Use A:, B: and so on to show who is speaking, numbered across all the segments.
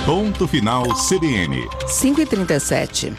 A: Ponto Final CBN.
B: 5h37.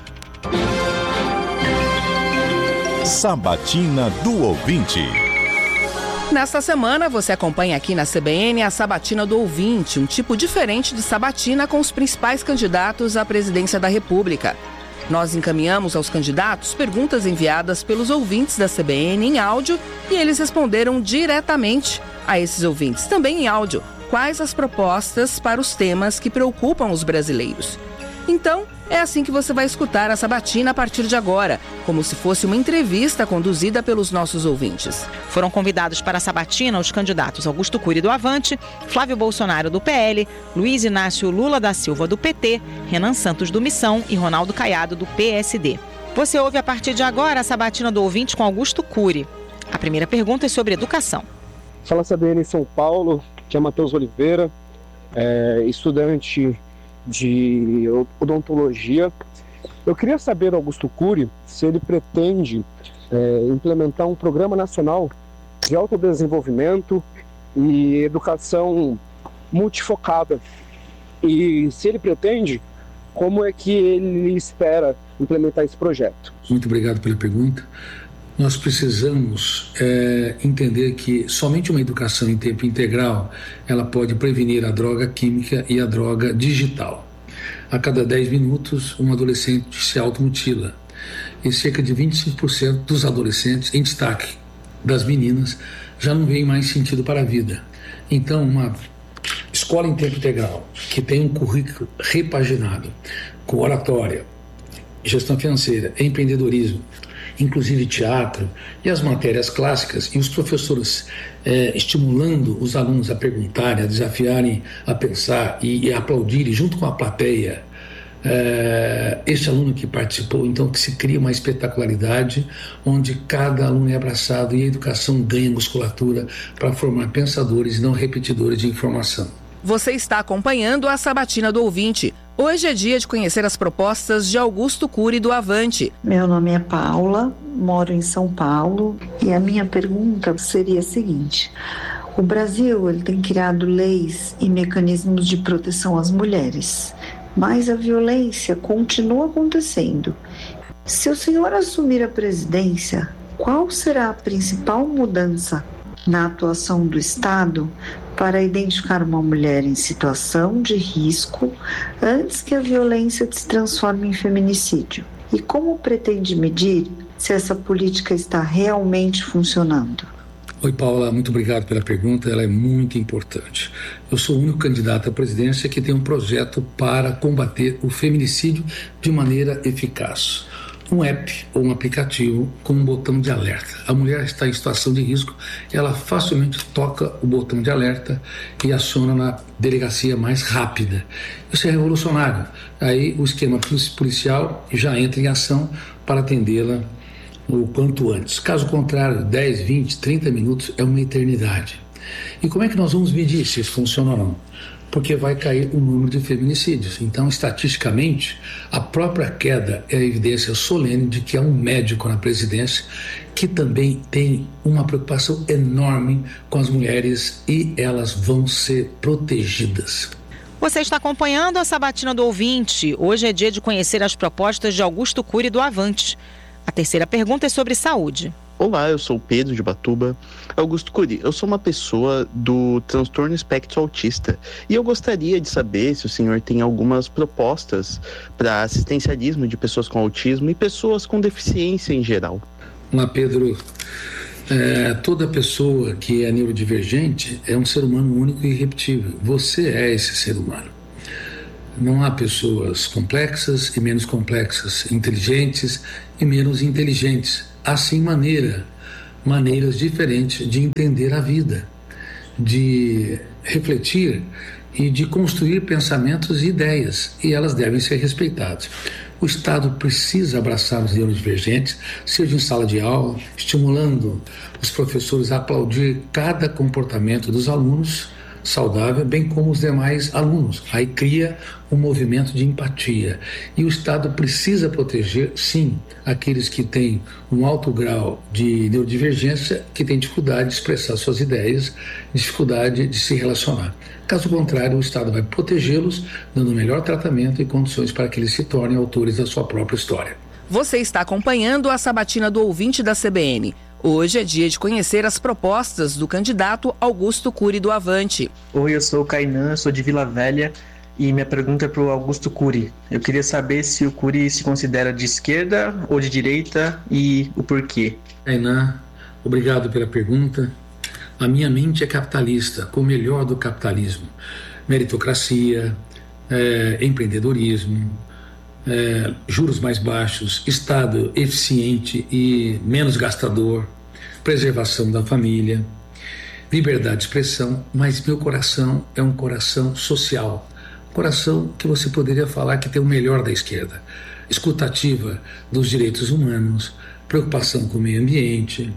A: Sabatina do Ouvinte.
B: Nesta semana, você acompanha aqui na CBN a Sabatina do Ouvinte, um tipo diferente de sabatina com os principais candidatos à presidência da República. Nós encaminhamos aos candidatos perguntas enviadas pelos ouvintes da CBN em áudio e eles responderam diretamente a esses ouvintes, também em áudio, quais as propostas para os temas que preocupam os brasileiros. Então, é assim que você vai escutar a Sabatina a partir de agora, como se fosse uma entrevista conduzida pelos nossos ouvintes.
C: Foram convidados para a Sabatina os candidatos Augusto Cury do Avante, Flávio Bolsonaro do PL, Luiz Inácio Lula da Silva do PT, Renan Santos do Missão e Ronaldo Caiado do PSD. Você ouve a partir de agora a Sabatina do Ouvinte com Augusto Cury. A primeira pergunta é sobre educação.
D: Fala CBN em São Paulo, que é Matheus Oliveira, estudante de odontologia. Eu queria saber do Augusto Cury se ele pretende implementar um programa nacional de autodesenvolvimento e educação multifocada. E se ele pretende, como é que ele espera implementar esse projeto?
E: Muito obrigado pela pergunta. Nós precisamos entender que somente uma educação em tempo integral ela pode prevenir a droga química e a droga digital. A cada 10 minutos, um adolescente se automutila. E cerca de 25% dos adolescentes, em destaque das meninas, já não veem mais sentido para a vida. Então, uma escola em tempo integral, que tem um currículo repaginado, com oratória, gestão financeira, empreendedorismo, inclusive teatro e as matérias clássicas, e os professores estimulando os alunos a perguntarem, a desafiarem a pensar e a aplaudirem junto com a plateia este aluno que participou. Então que se cria uma espetacularidade onde cada aluno é abraçado e a educação ganha musculatura para formar pensadores e não repetidores de informação.
B: Você está acompanhando a Sabatina do Ouvinte. Hoje é dia de conhecer as propostas de Augusto Cury do Avante.
F: Meu nome é Paula, moro em São Paulo e a minha pergunta seria a seguinte: o Brasil ele tem criado leis e mecanismos de proteção às mulheres, mas a violência continua acontecendo. Se o senhor assumir a presidência, qual será a principal mudança na atuação do Estado para identificar uma mulher em situação de risco antes que a violência se transforme em feminicídio? E como pretende medir se essa política está realmente funcionando?
E: Oi, Paula, muito obrigado pela pergunta, ela é muito importante. Eu sou o único candidato à presidência que tem um projeto para combater o feminicídio de maneira eficaz. Um app ou um aplicativo com um botão de alerta. A mulher está em situação de risco, ela facilmente toca o botão de alerta e aciona na delegacia mais rápida. Isso é revolucionário. Aí o esquema policial já entra em ação para atendê-la o quanto antes. Caso contrário, 10, 20, 30 minutos é uma eternidade. E como é que nós vamos medir se isso funciona ou não? Porque vai cair o número de feminicídios. Então, estatisticamente, a própria queda é a evidência solene de que há um médico na presidência que também tem uma preocupação enorme com as mulheres e elas vão ser protegidas.
C: Você está acompanhando a Sabatina do Ouvinte. Hoje é dia de conhecer as propostas de Augusto Cury do Avante. A terceira pergunta é sobre saúde.
G: Olá, eu sou o Pedro de Batuba. Augusto Cury, eu sou uma pessoa do transtorno espectro autista e eu gostaria de saber se o senhor tem algumas propostas para assistencialismo de pessoas com autismo e pessoas com deficiência em geral.
E: Olá, Pedro. Toda pessoa que é neurodivergente é um ser humano único e irrepetível. Você é esse ser humano. Não há pessoas complexas e menos complexas, inteligentes e menos inteligentes. Há sim maneiras diferentes de entender a vida, de refletir e de construir pensamentos e ideias, e elas devem ser respeitadas. O Estado precisa abraçar os neurodivergentes, seja em sala de aula, estimulando os professores a aplaudir cada comportamento dos alunos, saudável, bem como os demais alunos. Aí cria um movimento de empatia. E o Estado precisa proteger, sim, aqueles que têm um alto grau de neurodivergência, que têm dificuldade de expressar suas ideias, dificuldade de se relacionar. Caso contrário, o Estado vai protegê-los, dando o melhor tratamento e condições para que eles se tornem autores da sua própria história.
B: Você está acompanhando a sabatina do ouvinte da CBN. Hoje é dia de conhecer as propostas do candidato Augusto Cury do Avante.
H: Oi, eu sou o Kainan, sou de Vila Velha e minha pergunta é para o Augusto Cury. Eu queria saber se o Cury se considera de esquerda ou de direita e o porquê.
E: Kainan, obrigado pela pergunta. A minha mente é capitalista, com o melhor do capitalismo. Meritocracia, empreendedorismo, juros mais baixos, Estado eficiente e menos gastador, preservação da família, liberdade de expressão, mas meu coração é um coração social, coração que você poderia falar que tem o melhor da esquerda, escutativa dos direitos humanos, preocupação com o meio ambiente,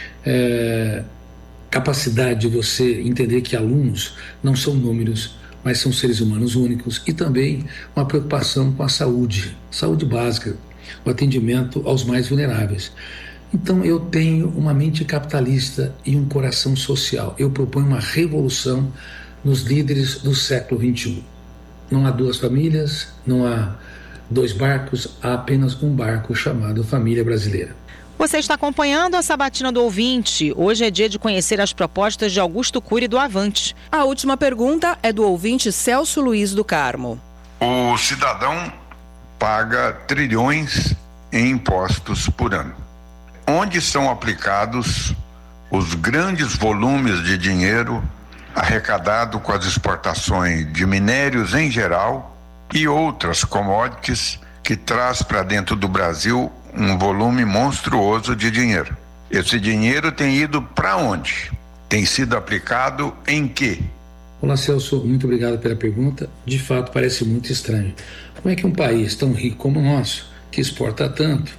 E: capacidade de você entender que alunos não são números, mas são seres humanos únicos, e também uma preocupação com a saúde básica, o atendimento aos mais vulneráveis. Então eu tenho uma mente capitalista e um coração social. Eu proponho uma revolução nos líderes do século XXI. Não há duas famílias, não há dois barcos, há apenas um barco chamado Família Brasileira.
C: Você está acompanhando a sabatina do ouvinte. Hoje é dia de conhecer as propostas de Augusto Cury do Avante.
B: A última pergunta é do ouvinte Celso Luiz do Carmo.
I: O cidadão paga trilhões em impostos por ano. Onde são aplicados os grandes volumes de dinheiro arrecadado com as exportações de minérios em geral e outras commodities que traz para dentro do Brasil um volume monstruoso de dinheiro? Esse dinheiro tem ido para onde? Tem sido aplicado em quê?
E: Olá, Celso, muito obrigado pela pergunta. De fato, parece muito estranho. Como é que um país tão rico como o nosso, que exporta tanto,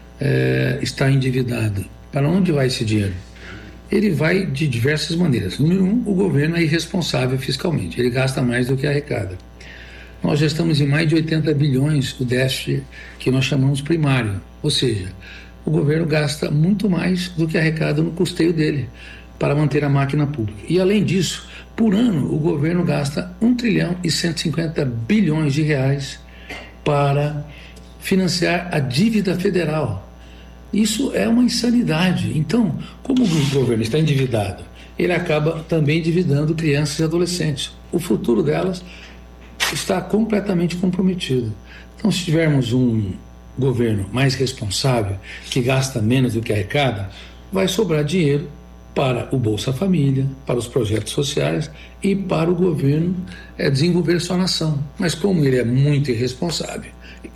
E: está endividado? Para onde vai esse dinheiro? Ele vai de diversas maneiras. Número 1, o governo é irresponsável fiscalmente. Ele gasta mais do que arrecada. Nós já estamos em mais de 80 bilhões o déficit que nós chamamos primário. Ou seja, o governo gasta muito mais do que arrecada no custeio dele para manter a máquina pública. E além disso, por ano, o governo gasta 1 trilhão e 150 bilhões de reais para financiar a dívida federal. Isso é uma insanidade. Então, como o governo está endividado, ele acaba também endividando crianças e adolescentes. O futuro delas está completamente comprometido. Então, se tivermos um governo mais responsável, que gasta menos do que arrecada, vai sobrar dinheiro para o Bolsa Família, para os projetos sociais e para o governo desenvolver sua nação. Mas como ele é muito irresponsável,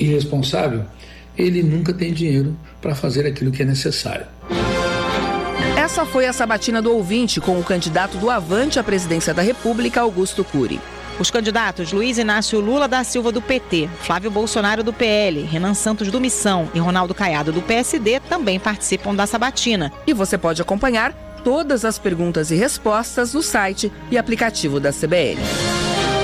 E: ele nunca tem dinheiro para fazer aquilo que é necessário.
B: Essa foi a sabatina do ouvinte com o candidato do Avante à presidência da República, Augusto Cury.
C: Os candidatos Luiz Inácio Lula da Silva do PT, Flávio Bolsonaro do PL, Renan Santos do Missão e Ronaldo Caiado do PSD também participam da sabatina.
B: E você pode acompanhar todas as perguntas e respostas no site e aplicativo da CBN.